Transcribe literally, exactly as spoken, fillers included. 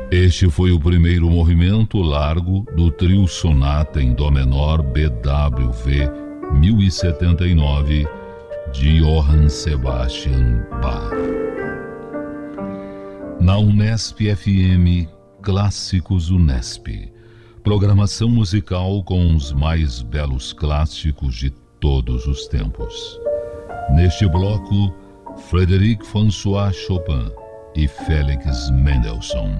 Este foi o primeiro movimento largo do trio Sonata em Dó menor B W V mil e setenta e nove de Johann Sebastian Bach. Na Unesp F M, Clássicos Unesp. Programação musical com os mais belos clássicos de todos os tempos. Neste bloco, Frédéric François Chopin e Félix Mendelssohn.